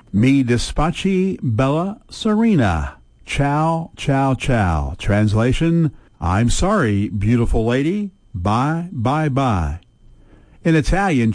Mi dispiace bella Serena. Ciao, ciao, ciao. Translation, I'm sorry, beautiful lady. Bye, bye, bye. In Italian,